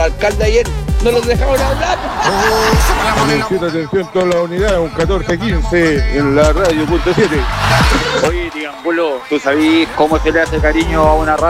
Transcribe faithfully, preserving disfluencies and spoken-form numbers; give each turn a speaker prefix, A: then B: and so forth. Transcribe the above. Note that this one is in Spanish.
A: alcalde ayer no los dejaron hablar.
B: Necesito atención toda la unidad, un catorce quince en la radio punto siete.
C: Oye, Triángulo, ¿tú sabés cómo se le hace cariño a una radio?